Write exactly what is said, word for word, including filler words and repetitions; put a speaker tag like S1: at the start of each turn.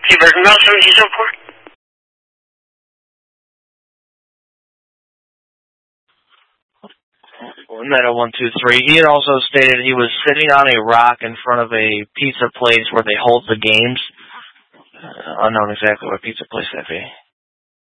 S1: Hey, Burton Bell, seven two seven four.
S2: Meadow one two three. He had also stated he was sitting on a rock in front of a pizza place where they hold the games. Uh, unknown exactly what pizza place that be.